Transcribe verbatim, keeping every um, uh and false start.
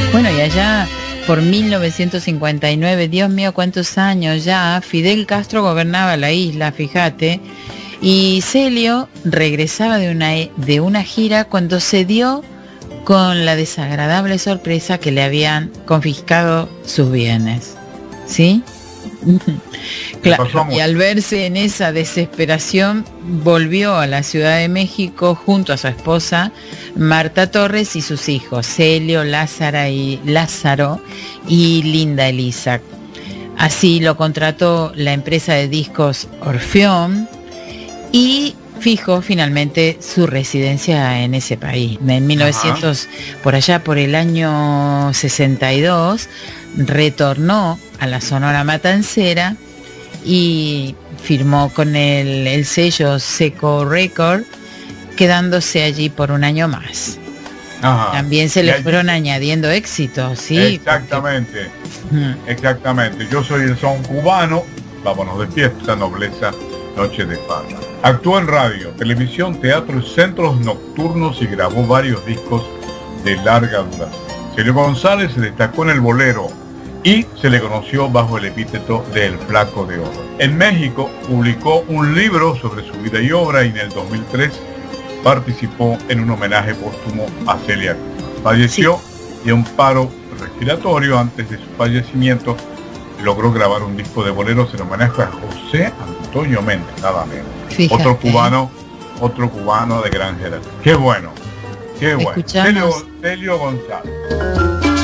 Bueno, y allá por mil novecientos cincuenta y nueve, Dios mío, cuántos años ya, Fidel Castro gobernaba la isla, fíjate, y Celio regresaba de una, de una gira cuando se dio con la desagradable sorpresa que le habían confiscado sus bienes, ¿sí? Claro, y al verse en esa desesperación, volvió a la Ciudad de México junto a su esposa Marta Torres y sus hijos Celio, Lázaro y, Lázaro y Linda Elisa. Así lo contrató la empresa de discos Orfeón y fijó finalmente su residencia en ese país. En mil novecientos, ajá, por allá por el año sesenta y dos, retornó a la Sonora Matancera y firmó con el, el sello Seco Record, quedándose allí por un año más. Ajá. También se le allí fueron añadiendo éxitos, ¿sí? Exactamente, porque... exactamente. Yo soy el son cubano, vámonos de fiesta, nobleza, noche de farra. Actuó en radio, televisión, teatro y centros nocturnos y grabó varios discos de larga duración. Celio González se destacó en el bolero y se le conoció bajo el epíteto de El Flaco de Oro. En México publicó un libro sobre su vida y obra y en el dos mil tres participó en un homenaje póstumo a Celia Cruz. Falleció sí. de un paro respiratorio. Antes de su fallecimiento logró grabar un disco de boleros en homenaje a José Antonio Méndez, nada menos. Fíjate. Otro cubano, otro cubano de gran jerarquía. Qué bueno, qué bueno. Celio, Celio González.